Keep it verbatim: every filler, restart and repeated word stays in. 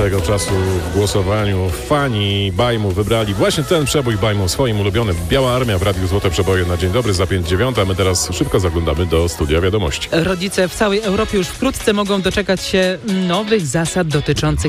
swego czasu w głosowaniu fani Bajmu wybrali właśnie ten przebój Bajmu swoim ulubionym. Biała Armia w Radiu Złote Przeboje na dzień dobry za pięć dziewiąta. My teraz szybko zaglądamy do studia wiadomości. Rodzice w całej Europie już wkrótce mogą doczekać się nowych zasad dotyczących